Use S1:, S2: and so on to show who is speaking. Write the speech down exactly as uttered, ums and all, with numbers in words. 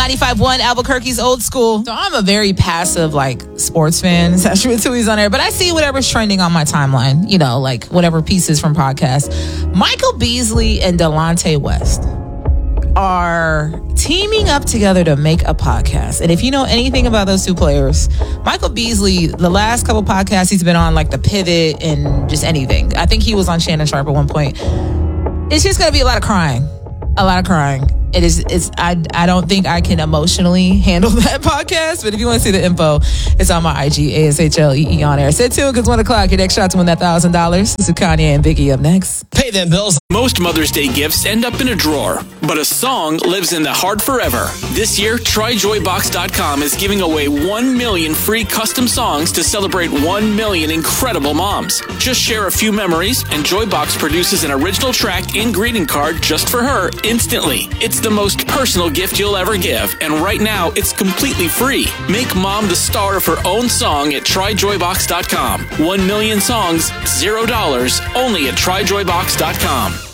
S1: ninety-five point one Albuquerque's Old School. So I'm a very passive, like, sports fan. Especially with Tui's on there. But I see whatever's trending on my timeline. You know, like, whatever pieces from podcasts. Michael Beasley and Delonte West are teaming up together to make a podcast. And if you know anything about those two players, Michael Beasley, the last couple podcasts he's been on, like The Pivot and just anything. I think he was on Shannon Sharp at one point. It's just going to be a lot of crying. A lot of crying. It is, it's, I, I don't think I can emotionally handle that podcast, but if you want to see the info, it's on my I G, A S H L E E on air. Stay tuned because one o'clock, your next shot to win that one thousand dollars. This is Kanye and Biggie up next.
S2: Pay them bills.
S3: Most Mother's Day gifts end up in a drawer, but a song lives in the heart forever. This year, Try Joy Box dot com is giving away one million free custom songs to celebrate one million incredible moms. Just share a few memories, and Joybox produces an original track and greeting card just for her instantly. It's the most personal gift you'll ever give, and right now, it's completely free. Make mom the star of her own song at Try Joy Box dot com. One million songs, zero dollars, only at Try Joy Box dot com.